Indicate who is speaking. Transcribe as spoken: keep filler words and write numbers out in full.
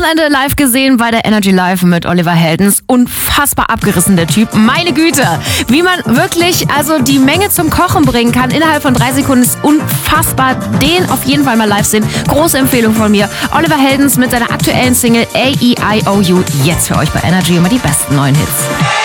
Speaker 1: Wochenende live gesehen bei der Energy Live mit Oliver Heldens. Unfassbar abgerissen, der Typ. Meine Güte, wie man wirklich also die Menge zum Kochen bringen kann innerhalb von drei Sekunden ist unfassbar. Den auf jeden Fall mal live sehen. Große Empfehlung von mir. Oliver Heldens mit seiner aktuellen Single A E I O U. Jetzt für euch bei Energy immer die besten neuen Hits.